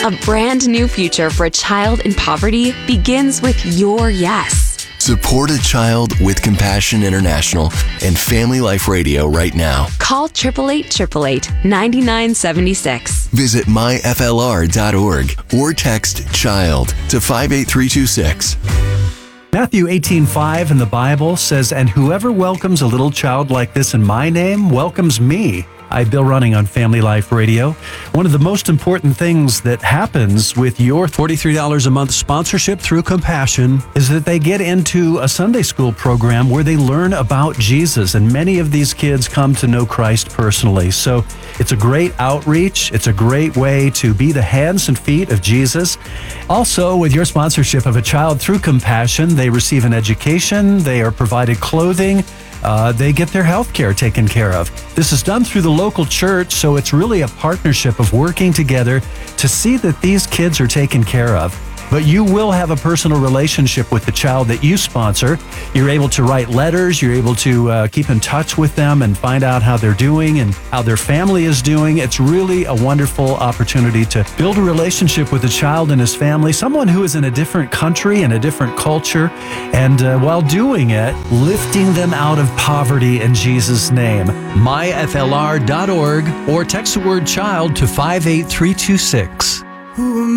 A brand new future for a child in poverty begins with your yes. Support a child with Compassion International and Family Life Radio right now. Call 888-888-9976. Visit myflr.org or text CHILD to 58326. Matthew 18:5 in the Bible says, "And whoever welcomes a little child like this in my name welcomes me." I'm Bill Running on Family Life Radio. One of the most important things that happens with your $43 a month sponsorship through Compassion is that they get into a Sunday school program where they learn about Jesus, and many of these kids come to know Christ personally. So it's a great outreach. It's a great way to be the hands and feet of Jesus. Also, with your sponsorship of a child through Compassion, they receive an education, they are provided clothing, they get their health care taken care of. This is done through the local church, so it's really a partnership of working together to see that these kids are taken care of. But you will have a personal relationship with the child that you sponsor. You're able to write letters. You're able to keep in touch with them and find out how they're doing and how their family is doing. It's really a wonderful opportunity to build a relationship with a child and his family, someone who is in a different country and a different culture, and while doing it, lifting them out of poverty in Jesus' name. myflr.org or text the word CHILD to 58326.